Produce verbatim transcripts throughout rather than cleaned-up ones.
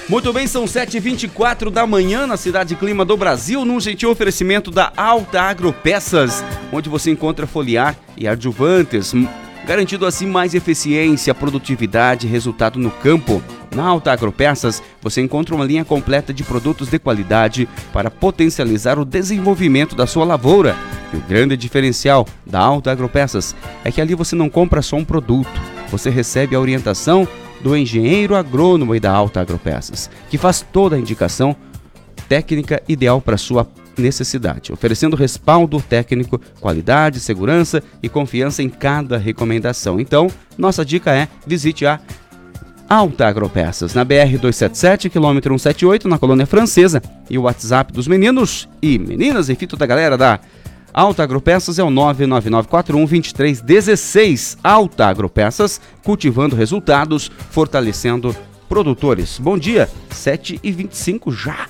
Muito bem, são sete e vinte e quatro da manhã na Cidade Clima do Brasil, num gentil oferecimento da Alta Agropeças, onde você encontra foliar e adjuvantes, garantindo assim mais eficiência, produtividade e resultado no campo. Na Alta Agropeças, você encontra uma linha completa de produtos de qualidade para potencializar o desenvolvimento da sua lavoura. E o grande diferencial da Alta Agropeças é que ali você não compra só um produto, você recebe a orientação do engenheiro agrônomo e da Alta Agropeças, que faz toda a indicação técnica ideal para a sua necessidade, oferecendo respaldo técnico, qualidade, segurança e confiança em cada recomendação. Então, nossa dica é: visite a Alta Agropeças, na B R duzentos e setenta e sete, quilômetro cento e setenta e oito, na Colônia Francesa. E o WhatsApp dos meninos e meninas, enfim, toda a galera da Alta Agropeças é o nove nove nove quatro um dois três um seis. Alta Agropeças, cultivando resultados, fortalecendo produtores. Bom dia, sete e vinte e cinco já.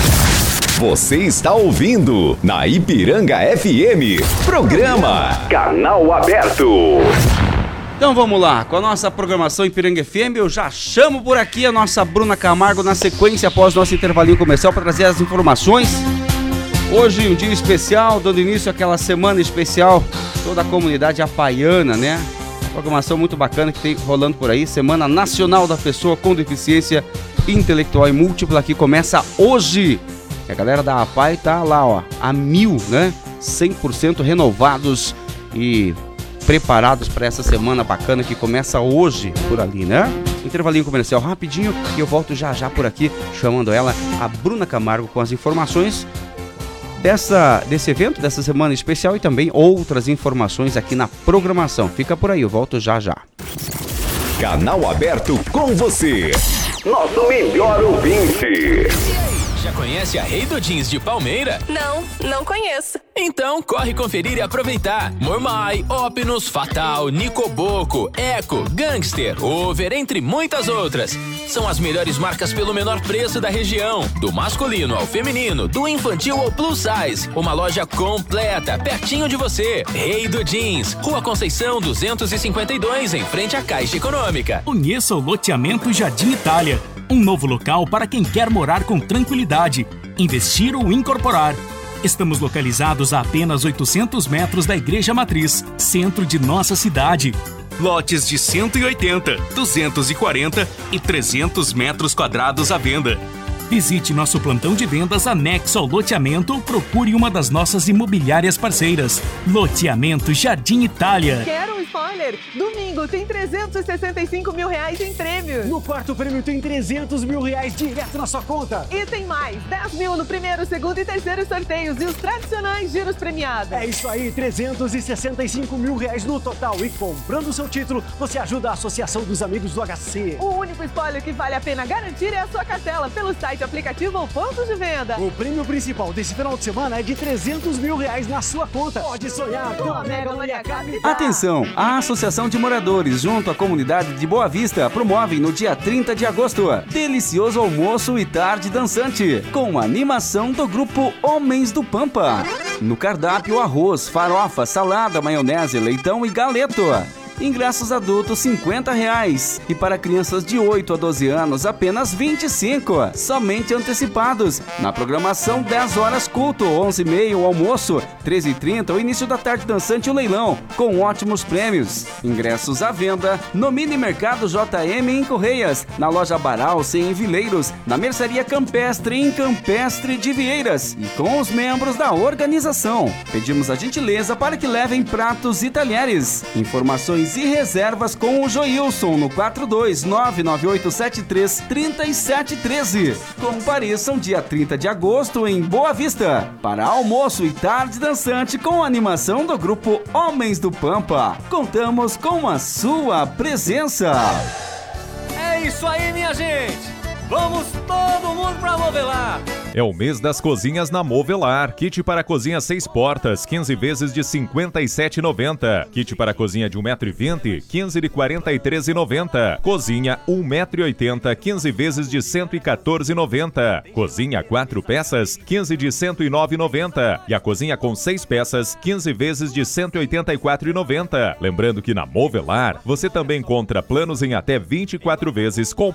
Você está ouvindo na Ipiranga F M, programa Canal Aberto. Então vamos lá, com a nossa programação Ipiranga F M, eu já chamo por aqui a nossa Bruna Camargo na sequência após nosso intervalinho comercial para trazer as informações. Hoje um dia especial, dando início àquela semana especial, toda a comunidade apaiana, né? Uma programação muito bacana que tem rolando por aí, Semana Nacional da Pessoa com Deficiência Intelectual e Múltipla, que começa hoje. E a galera da APAI tá lá, ó, a mil, né? cem por cento renovados e preparados para essa semana bacana que começa hoje por ali, né? Intervalinho comercial rapidinho e eu volto já já por aqui, chamando ela, a Bruna Camargo, com as informações dessa, desse evento, dessa semana especial e também outras informações aqui na programação. Fica por aí, eu volto já já. Canal Aberto com você, nosso melhor ouvinte. Já conhece a Rei do Jeans de Palmeira? Não, não conheço. Então corre conferir e aproveitar. Mormai, Opinus, Fatal, Nicoboco, Eco, Gangster, Over, entre muitas outras. São as melhores marcas pelo menor preço da região. Do masculino ao feminino, do infantil ao plus size. Uma loja completa, pertinho de você. Rei do Jeans, Rua Conceição duzentos e cinquenta e dois, em frente à Caixa Econômica. Conheça o loteamento Jardim Itália. Um novo local para quem quer morar com tranquilidade, investir ou incorporar. Estamos localizados a apenas oitocentos metros da Igreja Matriz, centro de nossa cidade. Lotes de cento e oitenta, duzentos e quarenta e trezentos metros quadrados à venda. Visite nosso plantão de vendas anexo ao loteamento ou procure uma das nossas imobiliárias parceiras. Loteamento Jardim Itália. Quero um spoiler? Domingo tem trezentos e sessenta e cinco mil reais em prêmios. No quarto prêmio tem trezentos mil reais direto na sua conta. E tem mais, dez mil no primeiro, segundo e terceiro sorteios e os tradicionais giros premiados. É isso aí, trezentos e sessenta e cinco mil reais no total. E comprando o seu título, você ajuda a Associação dos Amigos do H C. O único spoiler que vale a pena garantir é a sua cartela pelo site, aplicativo ou pontos de venda. O prêmio principal desse final de semana é de trezentos mil reais na sua conta. Pode sonhar com a Mega Maria Capital. Atenção, a Associação de Moradores junto à comunidade de Boa Vista promovem no dia trinta de agosto delicioso almoço e tarde dançante com a animação do grupo Homens do Pampa. No cardápio, arroz, farofa, salada, maionese, leitão e galeto. Ingressos adultos cinquenta reais e para crianças de oito a doze anos apenas vinte e cinco, somente antecipados. Na programação, dez horas culto, onze e meia o almoço, treze e trinta o início da tarde dançante e o leilão, com ótimos prêmios. Ingressos à venda no Mini Mercado J M em Correias, na loja Baralce em Vileiros, na Mercearia Campestre em Campestre de Vieiras e com os membros da organização. Pedimos a gentileza para que levem pratos e talheres. Informações e reservas com o Joilson no quatro dois nove nove oito sete três três sete um três. Compareçam dia trinta de agosto em Boa Vista para almoço e tarde dançante com a animação do grupo Homens do Pampa. Contamos com a sua presença. É isso aí, minha gente! Vamos todo mundo pra Movelar! É o mês das cozinhas na Movelar. Kit para cozinha seis portas, quinze vezes de cinquenta e sete reais e noventa centavos. Kit para cozinha de um metro e vinte, quinze de quarenta e três reais e noventa centavos. Cozinha um metro e oitenta, quinze vezes de cento e quatorze reais e noventa centavos. Cozinha quatro peças, quinze de cento e nove reais e noventa centavos. E a cozinha com seis peças, quinze vezes de cento e oitenta e quatro reais e noventa centavos. Lembrando que na Movelar você também encontra planos em até vinte e quatro vezes com